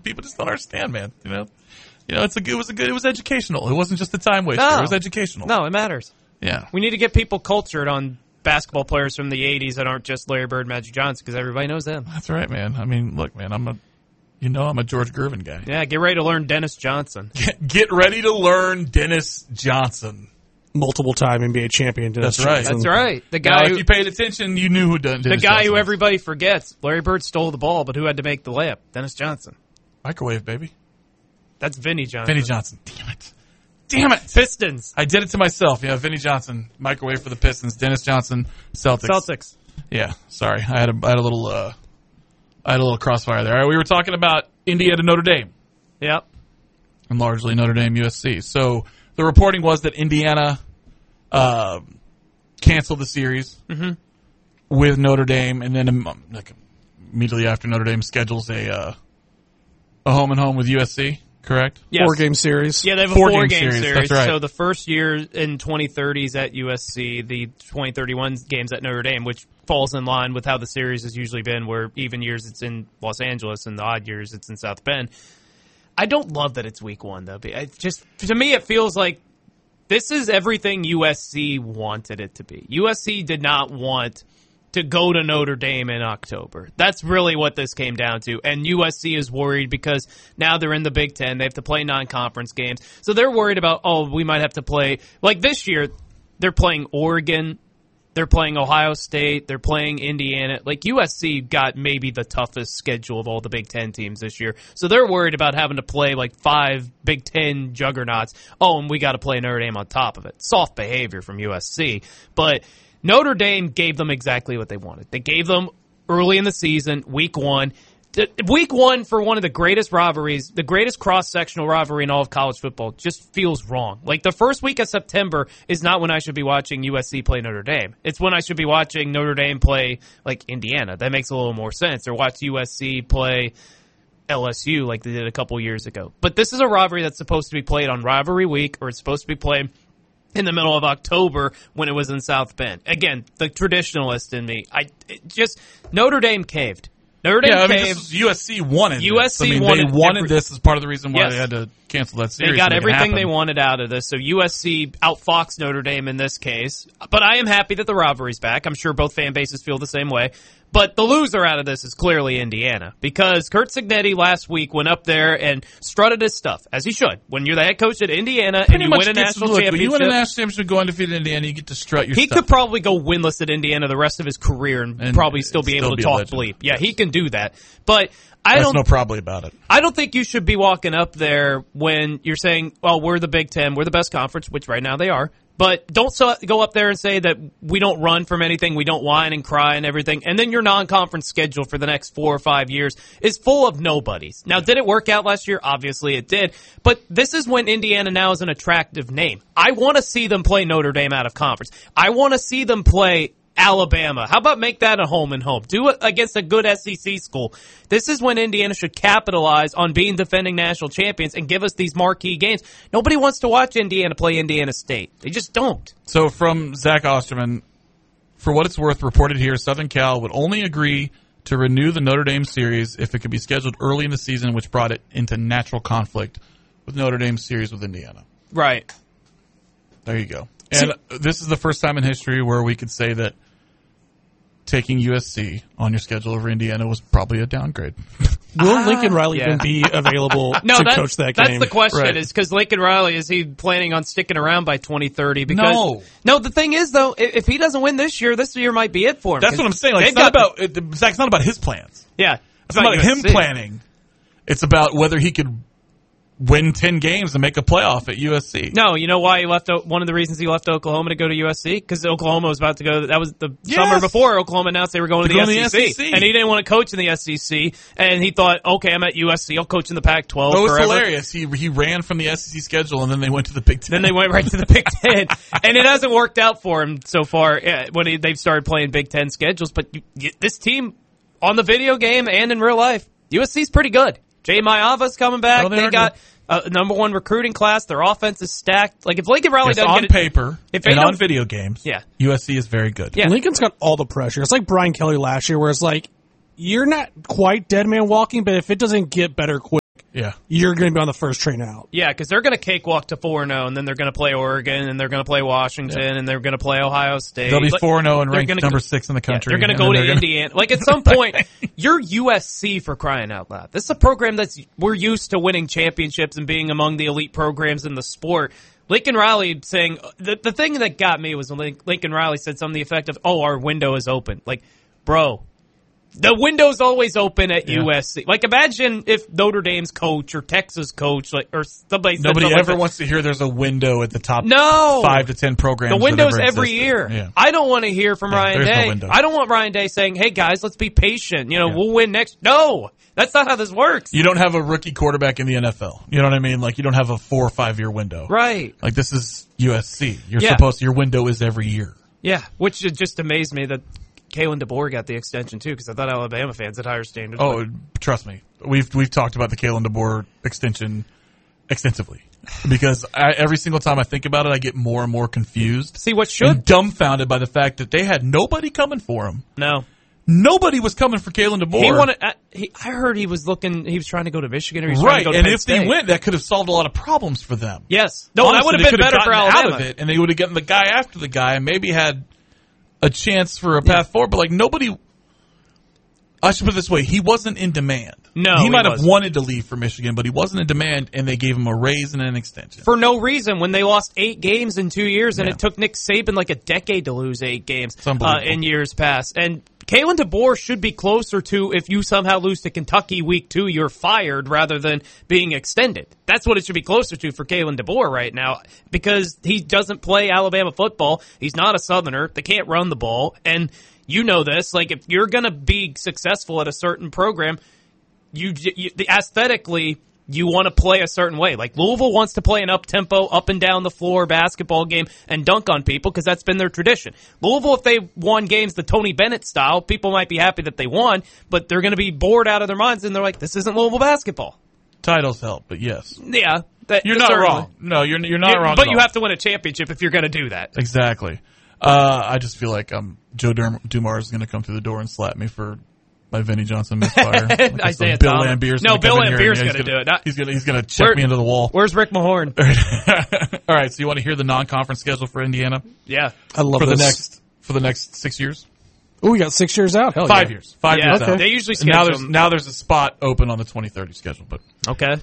People just don't understand, man. You know, it was educational. It wasn't just a time waster. It was educational. No, it matters. Yeah. We need to get people cultured on basketball players from the 80s that aren't just Larry Bird, Magic Johnson, because everybody knows them. That's right, man. I mean, look, man, I'm a George Gervin guy. Yeah, get ready to learn Dennis Johnson. Get ready to learn Dennis Johnson. Multiple-time NBA champion Dennis Johnson. That's right. The guy if you paid attention, you knew who Dennis Johnson was. The guy who everybody forgets. Larry Bird stole the ball, but who had to make the layup? Dennis Johnson. Microwave, baby. That's Vinny Johnson. Vinny Johnson. Damn it. Pistons. I did it to myself. Yeah, Vinny Johnson. Microwave for the Pistons. Dennis Johnson. Celtics. Yeah, sorry. I had a little crossfire there. All right, we were talking about Indiana Notre Dame. Yep. And largely Notre Dame USC. So the reporting was that Indiana canceled the series with Notre Dame, and then immediately after Notre Dame schedules a home and home with USC. Correct? Yes. 4-game series. Yeah, they have a 4-game series. That's right. So the first year in 2030s at USC, the 2031 games at Notre Dame, which falls in line with how the series has usually been, where even years it's in Los Angeles and the odd years it's in South Bend. I don't love that it's week 1, though. To me, it feels like this is everything USC wanted it to be. USC did not want to go to Notre Dame in October. That's really what this came down to. And USC is worried because now they're in the Big Ten. They have to play non-conference games. So they're worried about, we might have to play. Like this year, they're playing Oregon. They're playing Ohio State. They're playing Indiana. Like USC got maybe the toughest schedule of all the Big Ten teams this year. So they're worried about having to play like 5 Big Ten juggernauts. And we got to play Notre Dame on top of it. Soft behavior from USC. But Notre Dame gave them exactly what they wanted. They gave them early in the season, week 1. Week 1 for one of the greatest rivalries, the greatest cross-sectional rivalry in all of college football, just feels wrong. Like the first week of September is not when I should be watching USC play Notre Dame. It's when I should be watching Notre Dame play like Indiana. That makes a little more sense. Or watch USC play LSU like they did a couple years ago. But this is a rivalry that's supposed to be played on rivalry week, or it's supposed to be played in the middle of October when it was in South Bend. Again, the traditionalist in me. Notre Dame caved. Notre Dame caved. USC wanted USC this. wanted they wanted this as part of the reason why they had to cancel that series. They got everything they wanted out of this. So USC outfoxed Notre Dame in this case. But I am happy that the rivalry's back. I'm sure both fan bases feel the same way. But the loser out of this is clearly Indiana, because Curt Cignetti last week went up there and strutted his stuff, as he should. When you're the head coach at Indiana and you win a national championship. When you win a national championship, go undefeated in Indiana, you get to strut your stuff. He could probably go winless at Indiana the rest of his career and probably still be able to talk bleep. Yeah, he can do that. But There's no probably about it. I don't think you should be walking up there when you're saying, well, we're the Big Ten, we're the best conference, which right now they are. But don't go up there and say that we don't run from anything, we don't whine and cry and everything, and then your non-conference schedule for the next 4 or 5 years is full of nobodies. Now, did it work out last year? Obviously it did. But this is when Indiana now is an attractive name. I want to see them play Notre Dame out of conference. I want to see them play Alabama. How about make that a home and home? Do it against a good SEC school. This is when Indiana should capitalize on being defending national champions and give us these marquee games. Nobody wants to watch Indiana play Indiana State. They just don't. So from Zach Osterman, for what it's worth, reported here, Southern Cal would only agree to renew the Notre Dame series if it could be scheduled early in the season, which brought it into natural conflict with Notre Dame's series with Indiana. Right. There you go. And this is the first time in history where we could say that taking USC on your schedule over Indiana was probably a downgrade. Will Lincoln Riley even be available to coach that game? That's the question, is because Lincoln Riley, is he planning on sticking around by 2030? Because, no, the thing is, though, if he doesn't win this year might be it for him. That's what I'm saying. Like, Zach, it's not about his plans. Yeah. It's not about him planning. It's about whether he could win 10 games and make a playoff at USC. No, you know why he left? One of the reasons he left Oklahoma to go to USC? Because Oklahoma was about to go. That was the summer before Oklahoma announced they were going to the SEC. And he didn't want to coach in the SEC. And he thought, okay, I'm at USC. I'll coach in the Pac-12 forever. It was forever. hilarious. He ran from the SEC schedule, and then they went to the Big Ten. Then they went right to the Big Ten. And it hasn't worked out for him so far when they've started playing Big Ten schedules. But this team, on the video game and in real life, USC's pretty good. Jay Mayava's coming back. They got number 1 recruiting class. Their offense is stacked. Like if Lincoln Riley doesn't on get paper and on video games, USC is very good. Yeah. Lincoln's got all the pressure. It's like Brian Kelly last year, where it's like you're not quite dead man walking, but if it doesn't get better quick, you're going to be on the first train out. Yeah, because they're going to cakewalk to 4-0, and then they're going to play Oregon, and they're going to play Washington, and they're going to play Ohio State. They'll be 4-0 and ranked number 6 in the country. They're going to go to Indiana. Like, at some point, you're USC for crying out loud. This is a program we're used to winning championships and being among the elite programs in the sport. Lincoln Riley saying, the thing that got me was when Lincoln Riley said something to the effect of, our window is open. Like, bro, the window's always open at USC. Like, imagine if Notre Dame's coach or Texas coach, or somebody said nobody ever wants to hear there's a window at the top 5 to 10 programs. The window's every year. Yeah. I don't want to hear from Ryan Day. No, I don't want Ryan Day saying, hey, guys, let's be patient. We'll win next. No, that's not how this works. You don't have a rookie quarterback in the NFL. You know what I mean? Like, you don't have a 4 or 5 year window. Right. Like, this is USC. Your window is every year. Yeah, which just amazed me that Kalen DeBoer got the extension too, because I thought Alabama fans had higher standards. Oh, trust me, we've talked about the Kalen DeBoer extension extensively, because every single time I think about it, I get more and more confused. See, what should and dumbfounded by the fact that they had nobody coming for him. No, nobody was coming for Kalen DeBoer. I heard he was trying to go to Michigan, or he was right. trying to go to and Penn if State. they went, that could have solved a lot of problems for them. Yes, no, honestly, that would have been better for Alabama. Out of it, and they would have gotten the guy after the guy, and maybe had a chance for a path forward, but like nobody. I should put it this way: he wasn't in demand. No, he might have wanted to leave for Michigan, but he wasn't in demand, and they gave him a raise and an extension for no reason. When they lost 8 games in 2 years, and it took Nick Saban like a decade to lose 8 games in years past, and Kalen DeBoer should be closer to, if you somehow lose to Kentucky week 2, you're fired rather than being extended. That's what it should be closer to for Kalen DeBoer right now, because he doesn't play Alabama football. He's not a Southerner. They can't run the ball. And you know this. Like, if you're going to be successful at a certain program, aesthetically, you want to play a certain way. Like, Louisville wants to play an up-tempo, up-and-down-the-floor basketball game and dunk on people because that's been their tradition. Louisville, if they won games the Tony Bennett style, people might be happy that they won, but they're going to be bored out of their minds, and they're like, this isn't Louisville basketball. Titles help, but yes. Yeah. You're not wrong. No, you're not wrong But at you all. have to win a championship if you're going to do that. Exactly. I just feel like Joe Dumars is going to come through the door and slap me for my Vinnie Johnson misfire. Like Isaiah Bill Thomas. Lambeer's No, Bill Lambeer's going to do it. He's going to check me into the wall. Where's Rick Mahorn? All right, so you want to hear the non-conference schedule for Indiana? Yeah. I love this. For the next 6 years? Oh, we got 6 years out. Hell 5 yeah. years. 5 years okay. out. They usually schedule Now there's a spot open on the 2030 schedule. But okay.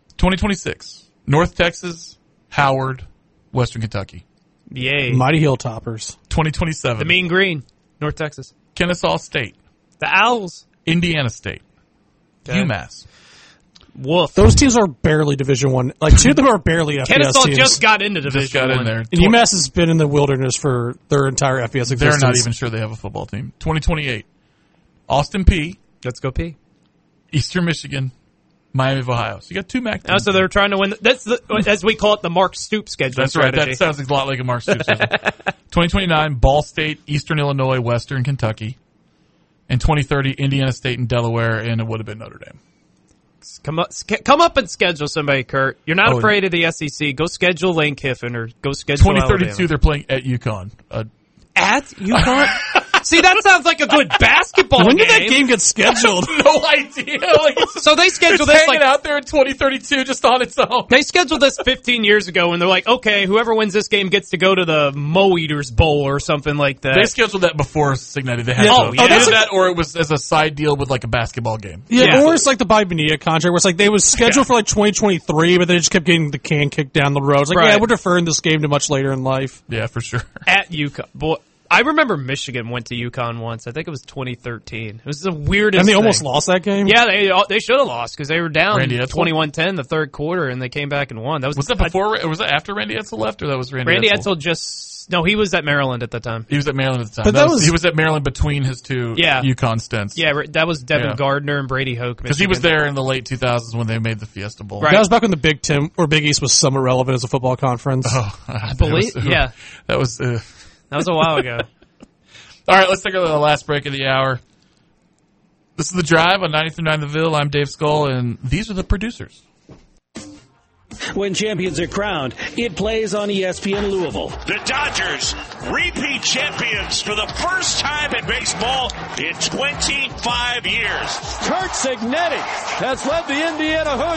2026, North Texas, Howard, Western Kentucky. Yay. Mighty Hilltoppers. 2027. The Mean Green, North Texas. Kennesaw State. The Owls. Indiana State. Okay. UMass. Woof. Those teams are barely Division I. Like, 2 of them are barely FBS Kennesaw teams. just got into Division Just got in there. And UMass has been in the wilderness for their entire FBS existence. They're not even sure they have a football team. 2028. Austin P. Let's go P. Eastern Michigan. Miami of Ohio. So you got 2 MAC teams. So they're trying to win. That's as we call it, the Mark Stoops schedule. That's right. That sounds a lot like a Mark Stoops schedule. 2029, Ball State, Eastern Illinois, Western Kentucky. And 2030, Indiana State and Delaware, and it would have been Notre Dame. Come up and schedule somebody, Kurt. You're not afraid of the SEC. Go schedule Lane Kiffin or go schedule 2032, Alabama. they're playing at UConn. At UConn? See, that sounds like a good basketball When game. did that game get scheduled? No idea. So they scheduled it's this hanging out there in 2032 just on its own. They scheduled this 15 years ago, and they're like, okay, whoever wins this game gets to go to the Mo Eaters Bowl or something like that. They scheduled that before Signetti. They had that's either that or it was as a side deal with like a basketball game. Yeah, or it's like the Bobby Bonilla contract, where it's like they was scheduled for like 2023, but they just kept getting the can kicked down the road. It's like, yeah, we're deferring this game to much later in life. Yeah, for sure. At UConn. Boy, I remember Michigan went to UConn once. I think it was 2013. It was the weirdest And they thing. almost lost that game? Yeah, they should have lost because they were down Randy Edsel? 21-10 the third quarter, and they came back and won. Was that before? Was that after Randy Edsel left, or that was Randy Edsel No, he was at Maryland at the time. He was at Maryland at the time. But he was at Maryland between his 2 UConn stints. Yeah, that was Devin Gardner and Brady Hoke. Because he was there in the late 2000s when they made the Fiesta Bowl. Right. That was back when the Big Ten or Big East was somewhat relevant as a football conference. Oh, I believe. That was a while ago. All right, let's take the last break of the hour. This is The Drive on 93.9 The Ville. I'm Dave Skull, and these are the producers. When champions are crowned, it plays on ESPN Louisville. The Dodgers, repeat champions for the first time in baseball in 25 years. Curt Cignetti has led the Indiana Hoosiers